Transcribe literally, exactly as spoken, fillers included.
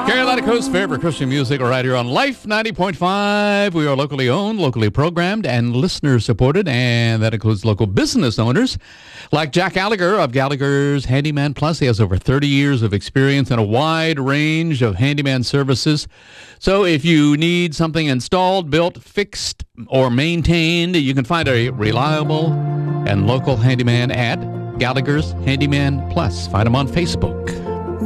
Carolina Coast favorite Christian music right here on Life ninety point five. We are locally owned, locally programmed, and listener supported, and that includes local business owners like Jack Gallagher of Gallagher's Handyman Plus. He has over thirty years of experience in a wide range of handyman services. So if you need something installed, built, fixed, or maintained, you can find a reliable and local handyman at Gallagher's Handyman Plus. Find him on Facebook.